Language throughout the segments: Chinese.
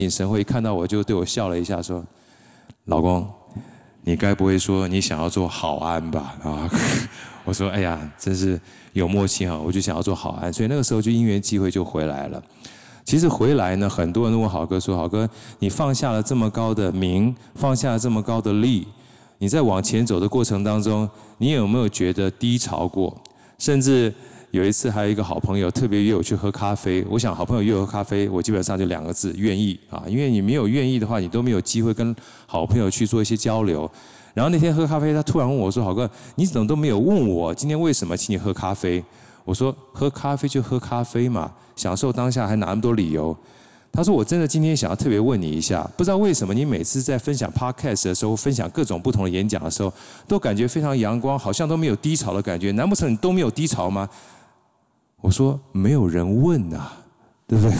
眼神会看到我就对我笑了一下，说：“老公，你该不会说你想要做好安吧？”啊，我说：“哎呀，真是有默契哈，我就想要做好安。”所以那个时候就因缘际会就回来了。其实回来呢，很多人都问好哥说：“好哥，你放下了这么高的名，放下了这么高的利，你在往前走的过程当中，你有没有觉得低潮过？甚至有一次还有一个好朋友特别约我去喝咖啡，我想好朋友约我喝咖啡，我基本上就2个字：愿意啊！因为你没有愿意的话，你都没有机会跟好朋友去做一些交流。然后那天喝咖啡，他突然问我说：“好哥，你怎么都没有问我今天为什么请你喝咖啡？”我说：“喝咖啡就喝咖啡嘛，享受当下，还哪那么多理由？”他说：“我真的今天想要特别问你一下，不知道为什么你每次在分享 podcast 的时候，分享各种不同的演讲的时候，都感觉非常阳光，好像都没有低潮的感觉。难不成你都没有低潮吗？”我说：“没有人问啊，对不对？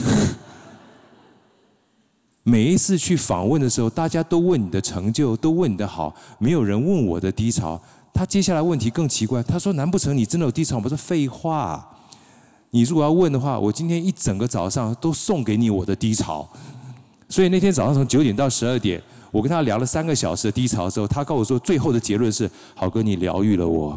每一次去访问的时候，大家都问你的成就，都问你的好，没有人问我的低潮。他接下来问题更奇怪，他说：难不成你真的有低潮吗？”我说：“废话。你如果要问的话，我今天一整个早上都送给你我的低潮。”所以那天早上从9点到12点，我跟他聊了3个小时的低潮之后，他告诉我说，最后的结论是：好哥，你疗愈了我。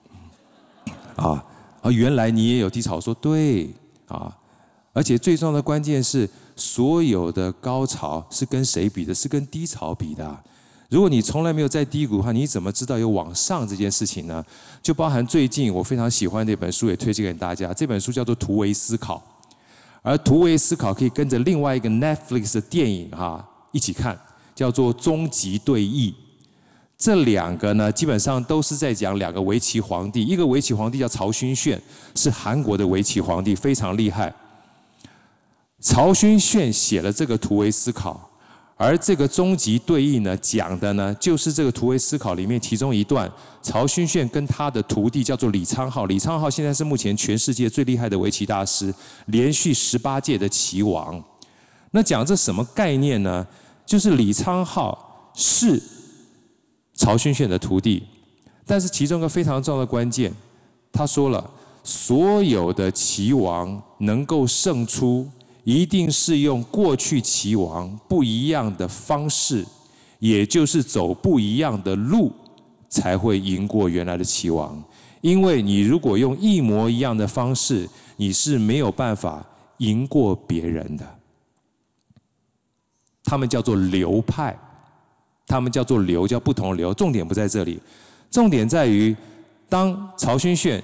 原来你也有低潮。我说对啊，而且最重要的关键是，所有的高潮是跟谁比的？是跟低潮比的。如果你从来没有在低谷的话，你怎么知道有往上这件事情呢？就包含最近我非常喜欢的一本书，也推荐给大家。这本书叫做《突围思考》，而《突围思考》可以跟着另外一个 Netflix 的电影一起看，叫做《终极对弈》。这2个呢，基本上都是在讲2个围棋皇帝。一个围棋皇帝叫曹勋炫，是韩国的围棋皇帝，非常厉害。曹勋炫写了这个《突围思考》。而这个终极对弈呢，讲的呢就是这个突围思考里面其中一段，曹勋炫跟他的徒弟叫做李昌镐，李昌镐现在是目前全世界最厉害的围棋大师，连续18届的棋王。那讲这什么概念呢？就是李昌镐是曹勋炫的徒弟，但是其中一个非常重要的关键，他说了，所有的棋王能够胜出，一定是用过去棋王不一样的方式，也就是走不一样的路，才会赢过原来的棋王。因为你如果用一模一样的方式，你是没有办法赢过别人的。他们叫做流派，他们叫做流，叫不同的流。重点不在这里，重点在于，当曹勋炫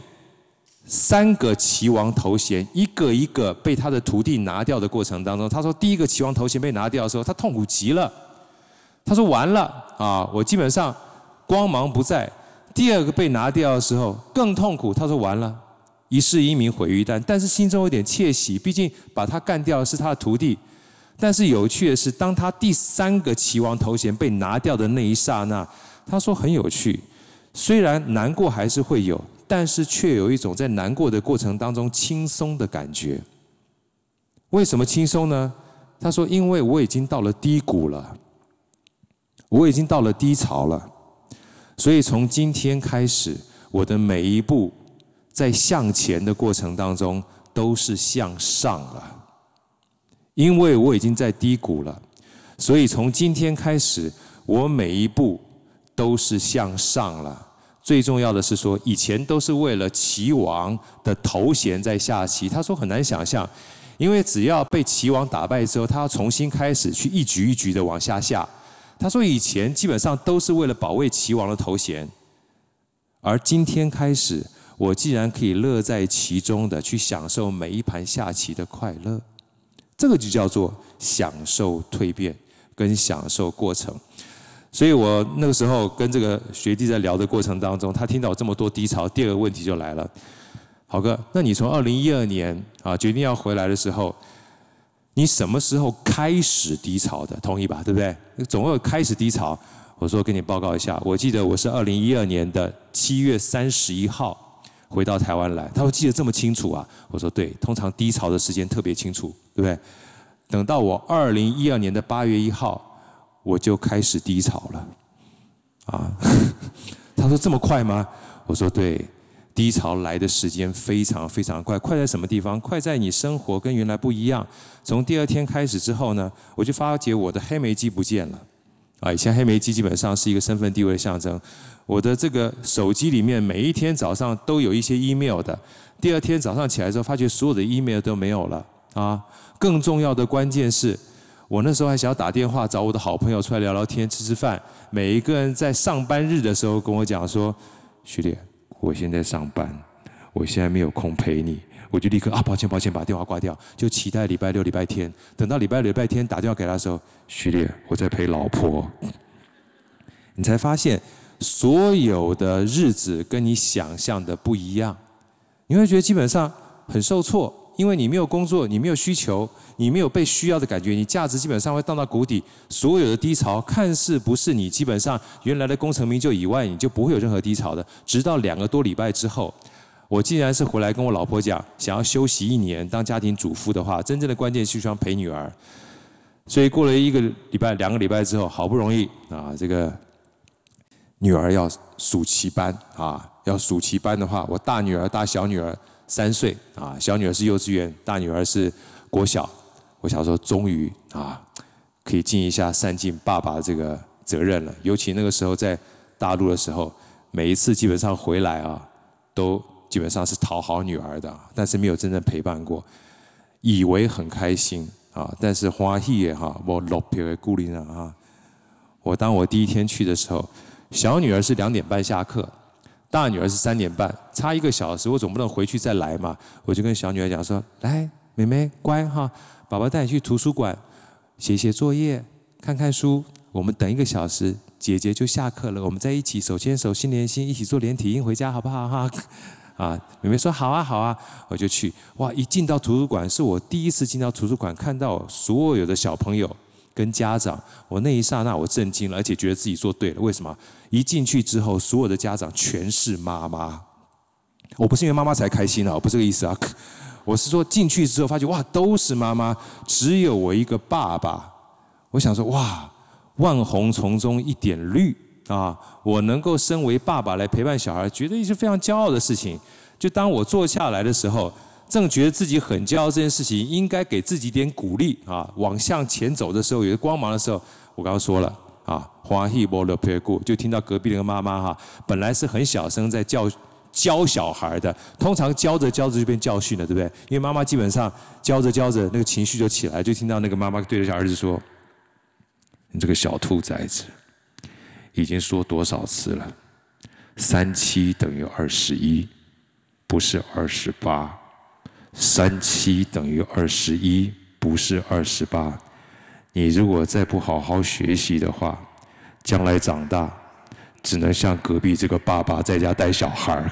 3个棋王头衔一个一个被他的徒弟拿掉的过程当中，他说第1个棋王头衔被拿掉的时候，他痛苦极了。他说完了我基本上光芒不在。第2个被拿掉的时候更痛苦，他说完了，一世英名毁于一旦。但是心中有点窃喜，毕竟把他干掉的是他的徒弟。但是有趣的是，当他第3个棋王头衔被拿掉的那一刹那，他说很有趣，虽然难过还是会有，但是却有一种在难过的过程当中轻松的感觉。为什么轻松呢？他说因为我已经到了低谷了，我已经到了低潮了，所以从今天开始，我的每一步在向前的过程当中都是向上了。因为我已经在低谷了，所以从今天开始，我每一步都是向上了。最重要的是说，以前都是为了棋王的头衔在下棋。他说很难想象，因为只要被棋王打败之后，他要重新开始去一局一局的往下下。他说以前基本上都是为了保卫棋王的头衔，而今天开始，我既然可以乐在其中的去享受每一盘下棋的快乐。这个就叫做享受蜕变跟享受过程。所以我那个时候跟这个学弟在聊的过程当中，他听到这么多低潮，第2个问题就来了，好哥，那你从2012年决定要回来的时候，你什么时候开始低潮的？同意吧，对不对？总有开始低潮。我说跟你报告一下，我记得我是2012年的7月31号回到台湾来。他说记得这么清楚啊？我说对，通常低潮的时间特别清楚，对不对？等到我2012年的8月1号，我就开始低潮了。他说这么快吗？我说对， 低潮来的时间非常非常快，快在什么地方？快在你生活跟原来不一样。从第2天开始之后呢，我就发觉我的黑莓机不见了。以前黑莓机基本上是一个身份地位的象征。我的这个手机里面每一天早上都有一些 email 的，第2天早上起来之后，发觉所有的 email 都没有了啊。更重要的关键是，我那时候还想要打电话找我的好朋友出来聊聊天、吃吃饭。每一个人在上班日的时候跟我讲说：“徐烈，我现在上班，我现在没有空陪你。”我就立刻抱歉，把电话挂掉，就期待礼拜6、礼拜天。等到礼拜6、礼拜天打电话给他的时候，徐烈，我在陪老婆。你才发现，所有的日子跟你想象的不一样，你会觉得基本上很受挫，因为你没有工作，你没有需求，你没有被需要的感觉，你价值基本上会荡到谷底。所有的低潮看似不是你基本上原来的功成名就以外，你就不会有任何低潮的。直到2个多礼拜之后，我竟然是回来跟我老婆讲，想要休息1年当家庭主妇的话，真正的关键是想陪女儿。所以过了1个礼拜、2个礼拜之后，好不容易这个女儿要暑期班要暑期班的话，我大女儿、大小女儿3岁小女儿是幼稚园，大女儿是国小。我想说，终于可以尽一下善尽爸爸的这个责任了。尤其那个时候在大陆的时候，每一次基本上回来都基本上是讨好女儿的，但是没有真正陪伴过，以为很开心但是欢喜的我落票的顾虑当我第1天去的时候，小女儿是2点半下课，大女儿是3点半，差1个小时，我总不能回去再来嘛。我就跟小女儿讲说：“来，妹妹乖爸爸带你去图书馆写写作业，看看书。我们等1个小时，姐姐就下课了，我们在一起手牵手、心连心，一起做连体婴回家，好不好妹妹说好啊，我就去。哇！一进到图书馆，是我第1次进到图书馆，看到所有的小朋友跟家长，我那一刹那我震惊了，而且觉得自己做对了。为什么？一进去之后，所有的家长全是妈妈。我不是因为妈妈才开心不是这个意思我是说进去之后发觉哇，都是妈妈，只有我一个爸爸。我想说哇，万红丛中一点绿。我能够身为爸爸来陪伴小孩，觉得是非常骄傲的事情。就当我坐下来的时候，正觉得自己很骄傲这件事情，应该给自己点鼓励往向前走的时候，有光芒的时候，我刚刚说了欢喜无落魄过，就听到隔壁那个妈妈本来是很小声在教小孩的，通常教着教着就变教训了，对不对？因为妈妈基本上教着教着那个情绪就起来，就听到那个妈妈对着小儿子说：“你这个小兔崽子。”已经说多少次了？37等于21，不是28。37等于21，不是28。你如果再不好好学习的话，将来长大只能像隔壁这个爸爸在家带小孩。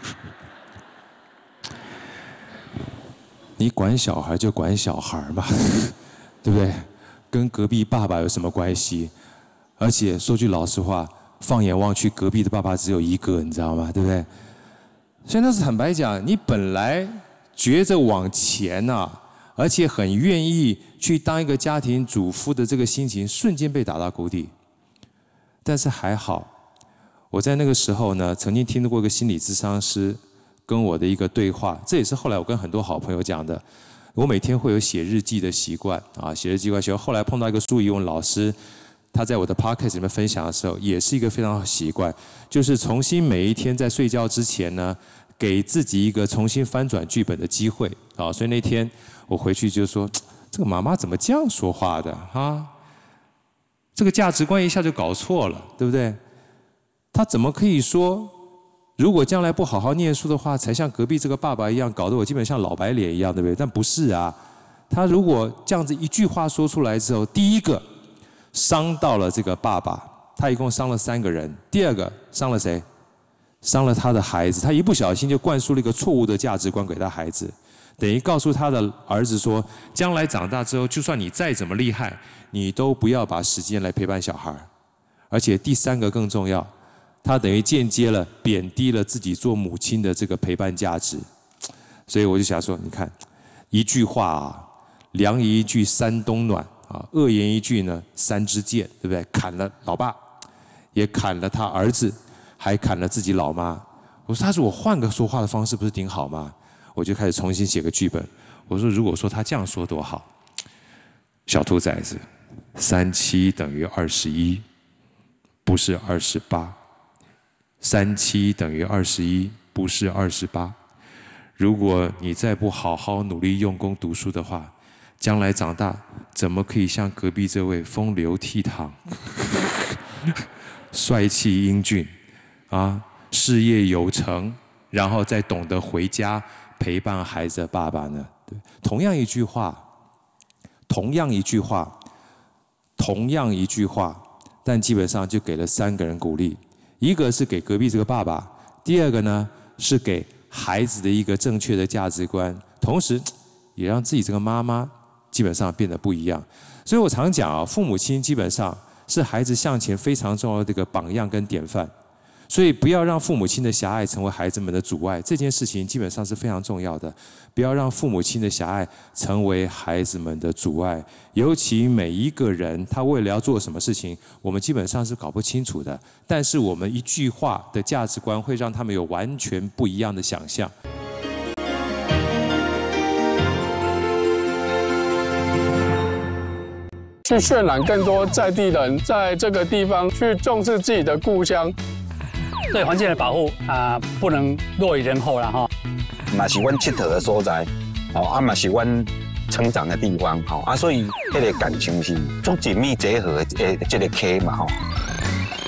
你管小孩就管小孩嘛，对不对？跟隔壁爸爸有什么关系？而且说句老实话，放眼望去，隔壁的爸爸只有1个，你知道吗？对不对？所以那是坦白讲，你本来觉着往前而且很愿意去当一个家庭主妇的这个心情，瞬间被打到谷底。但是还好，我在那个时候呢，曾经听到过一个心理咨商师跟我的一个对话，这也是后来我跟很多好朋友讲的。我每天会有写日记的习惯写日记习惯。后来碰到一个苏怡文老师。他在我的 podcast 里面分享的时候，也是一个非常好的习惯，就是重新每一天在睡觉之前呢，给自己一个重新翻转剧本的机会所以那天我回去就说，这个妈妈怎么这样说话的这个价值观一下就搞错了，对不对？他怎么可以说，如果将来不好好念书的话，才像隔壁这个爸爸一样，搞得我基本像老白脸一样，对不对？但不是他如果这样子一句话说出来之后，第一个伤到了这个爸爸，他一共伤了3个人。第2个伤了谁？伤了他的孩子。他一不小心就灌输了一个错误的价值观给他孩子，等于告诉他的儿子说，将来长大之后，就算你再怎么厉害，你都不要把时间来陪伴小孩。而且第3个更重要，他等于间接了贬低了自己做母亲的这个陪伴价值。所以我就想说，你看，一句话良言一句三冬暖。恶言一句呢，3支箭，对不对？砍了老爸，也砍了他儿子，还砍了自己老妈。 我说他如果换个说话的方式，不是挺好吗？我就开始重新写个剧本。我说如果说他这样说多好，小兔崽子，37等于21，不是28；37等于21，不是28。如果你再不好好努力用功读书的话，将来长大怎么可以像隔壁这位风流倜傥、帅气英俊啊，事业有成，然后再懂得回家陪伴孩子的爸爸呢？对，同样一句话，但基本上就给了3个人鼓励，一个是给隔壁这个爸爸，第二个呢是给孩子的一个正确的价值观，同时也让自己这个妈妈基本上变得不一样。所以我常讲啊，父母亲基本上是孩子向前非常重要的一个榜样跟典范。所以不要让父母亲的狭隘成为孩子们的阻碍，这件事情基本上是非常重要的。不要让父母亲的狭隘成为孩子们的阻碍。尤其每一个人他为了要做什么事情，我们基本上是搞不清楚的。但是我们一句话的价值观会让他们有完全不一样的想象。 去渲染更多在地人在这个地方去重视自己的故乡。 对环境的保护不能落于人后了哈。 嘛是阮佚佗的所在，嘛是阮成长的地方，所以迄个感情是足紧密结合的这个溪嘛